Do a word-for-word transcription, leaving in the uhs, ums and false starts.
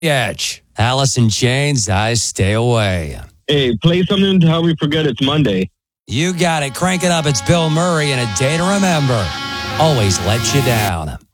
Edge. Alice in Chains, I Stay Away. Hey, play something to help me forget it's Monday. You got it. Crank it up. It's Bill Murray and A Day to Remember. Always Let You Down.